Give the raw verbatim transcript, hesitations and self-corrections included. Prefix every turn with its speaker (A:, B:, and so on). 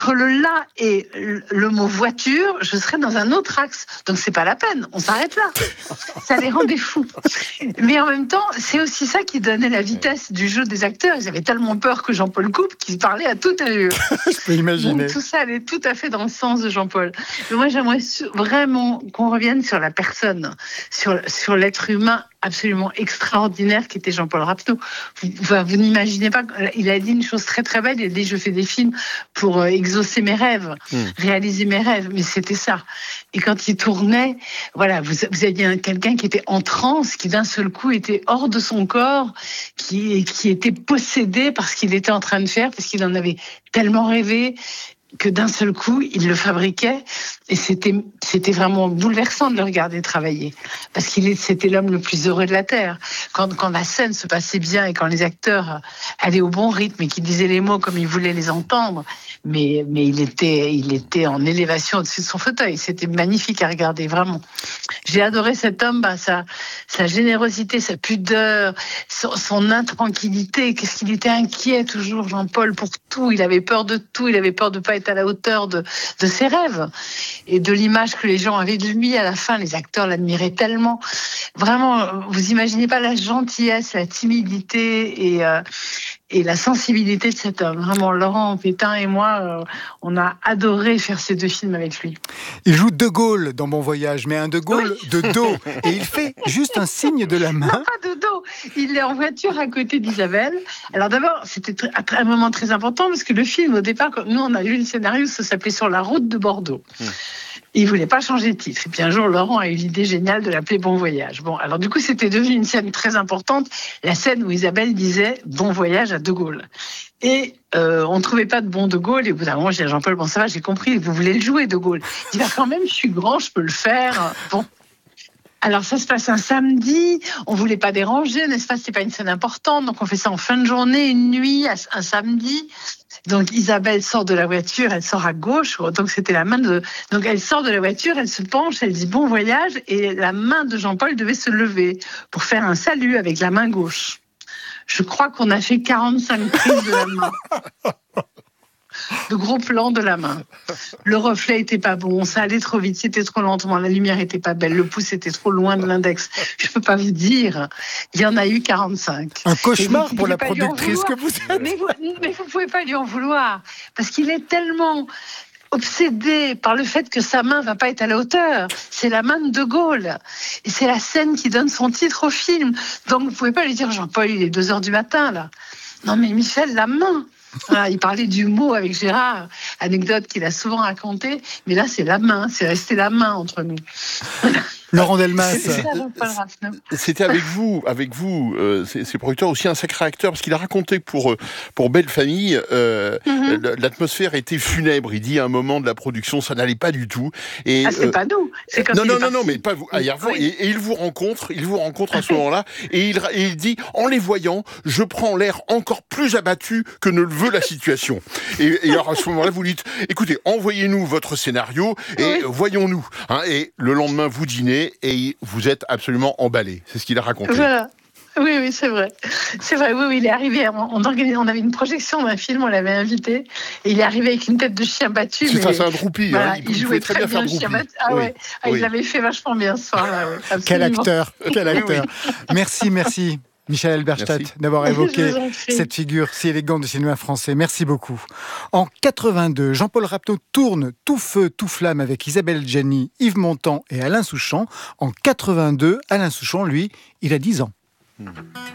A: Entre le là et le mot voiture, je serais dans un autre axe. Donc c'est pas la peine, on s'arrête là. Ça les rendait fous. Mais en même temps, c'est aussi ça qui donnait la vitesse du jeu des acteurs. Ils avaient tellement peur que Jean-Paul coupe qu'ils parlaient à toute allure.
B: Je peux imaginer.
A: Donc tout ça allait tout à fait dans le sens de Jean-Paul. Mais moi, j'aimerais vraiment qu'on revienne sur la personne, sur, sur l'être humain absolument extraordinaire qui était Jean-Paul Rapneau. Vous, vous, vous n'imaginez pas, il a dit une chose très très belle, il a dit je fais des films pour exaucer mes rêves, mmh. réaliser mes rêves, mais c'était ça. Et quand il tournait, voilà, vous, vous aviez quelqu'un qui était en transe, qui d'un seul coup était hors de son corps, qui, qui était possédé par ce qu'il était en train de faire, parce qu'il en avait tellement rêvé, que d'un seul coup, il le fabriquait et c'était, c'était vraiment bouleversant de le regarder travailler parce qu'il est, c'était l'homme le plus heureux de la Terre. Quand, quand la scène se passait bien et quand les acteurs allaient au bon rythme et qu'ils disaient les mots comme ils voulaient les entendre, mais, mais il était, il était en élévation au-dessus de son fauteuil. C'était magnifique à regarder, vraiment. J'ai adoré cet homme, bah, sa, sa générosité, sa pudeur, son, son intranquillité. Qu'est-ce qu'il était inquiet toujours, Jean-Paul, pour tout. Il avait peur de tout. Il avait peur de pas être à la hauteur de, de ses rêves et de l'image que les gens avaient de lui. À la fin, les acteurs l'admiraient tellement. Vraiment, vous imaginez pas la gentillesse, la timidité et, euh, et la sensibilité de cet homme. Vraiment, Laurent Pétain et moi, euh, on a adoré faire ces deux films avec lui.
B: Il joue De Gaulle dans Bon Voyage, mais un De Gaulle oui. de dos. Et il fait juste un signe de la main.
A: Non, pas de dos. Il est en voiture à côté d'Isabelle. Alors d'abord, c'était un moment très important parce que le film, au départ, nous, on a lu le scénario, ça s'appelait Sur la route de Bordeaux. Mmh. Il voulait pas changer de titre. Et puis un jour, Laurent a eu l'idée géniale de l'appeler Bon Voyage. Bon, alors du coup, c'était devenu une scène très importante, la scène où Isabelle disait Bon Voyage à De Gaulle. Et euh, on ne trouvait pas de bon De Gaulle. Et au bout d'un moment, j'ai dit à Jean-Paul, bon ça va, j'ai compris, vous voulez le jouer De Gaulle. Il dit, ah, quand même, je suis grand, je peux le faire. Bon. Alors ça se passe un samedi, on voulait pas déranger, n'est-ce pas, c'est pas une scène importante, donc on fait ça en fin de journée, une nuit, un samedi. Donc Isabelle sort de la voiture, elle sort à gauche, donc c'était la main de... Donc elle sort de la voiture, elle se penche, elle dit bon voyage, et la main de Jean-Paul devait se lever pour faire un salut avec la main gauche. Je crois qu'on a fait quarante-cinq prises de la main. De gros plans de la main. Le reflet était pas bon, ça allait trop vite, c'était trop lentement, la lumière était pas belle, le pouce était trop loin de l'index. Je peux pas vous dire, il y en a eu quarante-cinq.
B: Un cauchemar vous, pour la productrice que vous êtes.
A: Mais vous, mais vous pouvez pas lui en vouloir, parce qu'il est tellement obsédé par le fait que sa main va pas être à la hauteur. C'est la main de De Gaulle. Et c'est la scène qui donne son titre au film. Donc vous pouvez pas lui dire, Jean-Paul, il est deux heures du matin, là. Non mais Michel, la main. Voilà, il parlait du mot avec Gérard, anecdote qu'il a souvent racontée, mais là c'est la main, c'est resté la main entre nous.
B: Laurent Delmas.
C: C'était avec vous, avec vous, euh, ces, ces producteurs aussi un sacré acteur, parce qu'il a raconté pour pour Belle Famille, euh, mm-hmm. l'atmosphère était funèbre. Il dit à un moment de la production, ça n'allait pas du tout.
A: Et ah, c'est euh, pas nous. C'est quand
C: non, non, non,
A: parti.
C: non, mais pas vous. Oui. Et, et il vous rencontre, il vous rencontre à ce moment-là, et il, et il dit, en les voyant, je prends l'air encore plus abattu que ne le veut la situation. Et, et alors à ce moment-là, vous dites, écoutez, envoyez-nous votre scénario et oui. voyons-nous. Hein, et le lendemain, vous dînez. Et vous êtes absolument emballé. C'est ce qu'il a raconté.
A: Voilà. Oui, oui, c'est vrai. C'est vrai, oui, oui, il est arrivé. On, on, on avait une projection d'un film, on l'avait invité. Et il est arrivé avec une tête de chien battu.
C: C'est mais, ça, c'est un groupie.
A: Voilà,
C: hein,
A: il, il jouait très bien, bien le chien battu. Ah oui. ouais, ah, oui. Il l'avait fait vachement bien ce soir-là. Ouais,
B: quel acteur, quel acteur. Merci, merci. Michel Halberstadt, merci d'avoir évoqué cette figure si élégante du cinéma français. Merci beaucoup. En quatre-vingt-deux, Jean-Paul Rapneau tourne Tout feu, tout flamme avec Isabelle Adjani, Yves Montand et Alain Souchon. En quatre-vingt-deux, Alain Souchon, lui, il a dix ans. Mmh.